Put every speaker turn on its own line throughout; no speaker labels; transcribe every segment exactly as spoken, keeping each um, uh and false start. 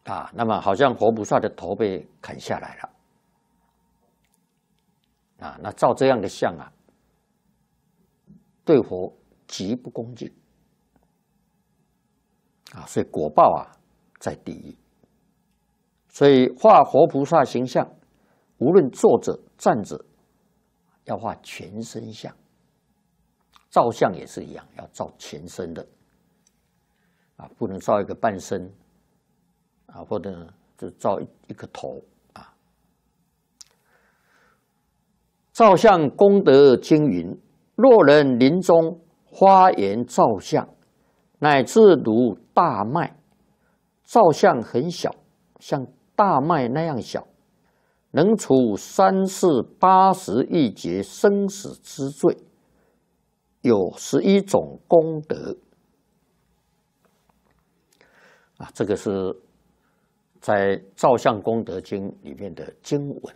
啊，那么好像活菩萨的头被砍下来了啊，那照这样的相啊，对佛极不恭敬啊，所以果报啊在地狱。所以画活菩萨形象，无论坐着站着，要画全身像。照相也是一样，要照全身的啊，不能照一个半身啊，或者就照一个头啊。照相功德经云：若人临终花颜照相，乃至如大麦，照相很小，像大麦那样小，能除三世八十亿劫生死之罪，有十一种功德啊！这个是在《照相功德经》里面的经文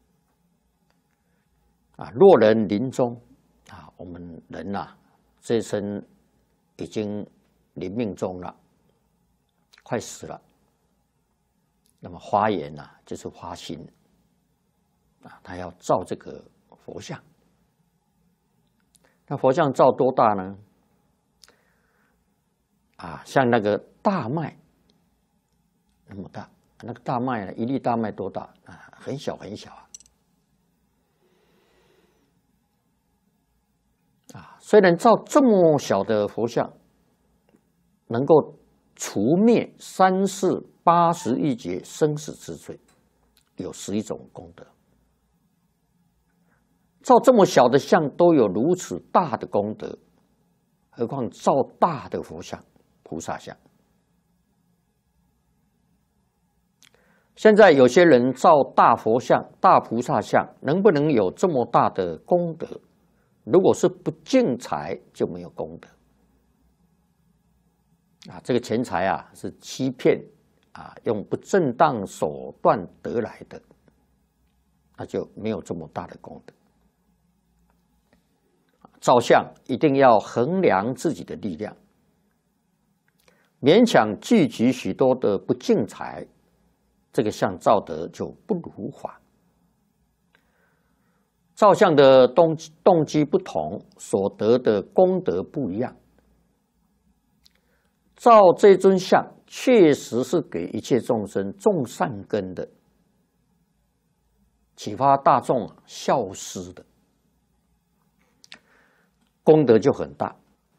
啊。若人临终啊，我们人呐、啊，这一生已经临命终了，快死了。那么花颜呐、啊，就是花心啊，他要照这个佛像。那佛像照多大呢？啊，像那个大麦那么大，那个大麦呢，一粒大麦多大啊？很小很小啊。啊，虽然照这么小的佛像，能够除灭三世八十亿劫生死之罪，有十一种功德。照这么小的像都有如此大的功德，何况照大的佛像、菩萨像？现在有些人照大佛像、大菩萨像，能不能有这么大的功德？如果是不净财，就没有功德。啊，这个钱财啊是欺骗啊，用不正当手段得来的，那就没有这么大的功德。照相一定要衡量自己的力量，勉强聚集许多的不净财，这个相照得就不如法。照相的动动机不同，所得的功德不一样。照这尊像确实是给一切众生种善根的，启发大众孝思的，功德就很大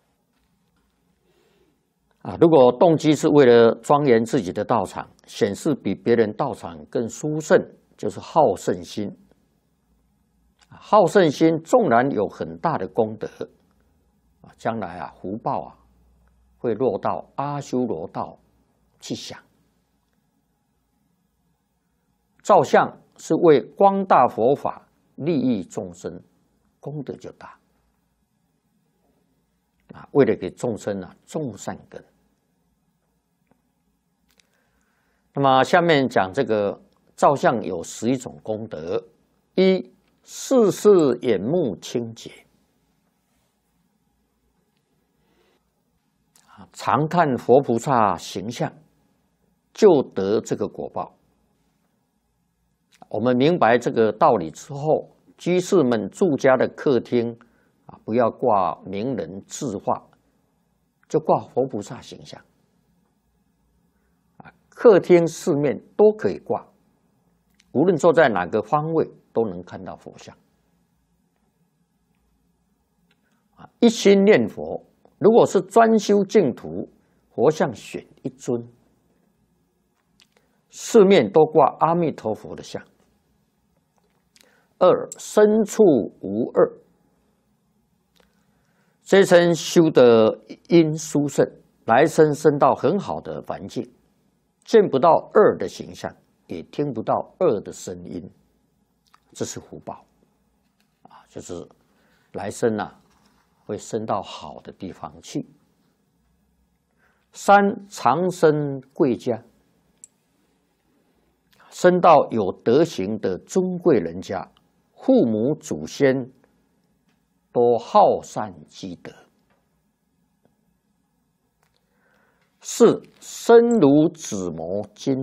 啊！如果动机是为了庄严自己的道场，显示比别人道场更殊胜，就是好胜心。好胜心纵然有很大的功德啊，将来啊福报啊会落到阿修罗道去享。照相是为光大佛法、利益众生，功德就大。啊，为了给众生啊种善根。那么下面讲这个照相有十一种功德：一、事事眼目清洁，常看佛菩萨形象，就得这个果报。我们明白这个道理之后，居士们住家的客厅啊，不要挂名人字画，就挂佛菩萨形象。啊，客厅四面都可以挂，无论坐在哪个方位，都能看到佛像。啊，一心念佛，如果是专修净土，佛像选一尊，四面都挂阿弥陀佛的像。二、身处无二，这生修的因殊胜，来生生到很好的环境，见不到恶的形象，也听不到恶的声音，这是福报啊，就是来生啊会生到好的地方去。三、长生贵家，生到有德行的尊贵人家，父母祖先都好善积德。四、身如紫磨金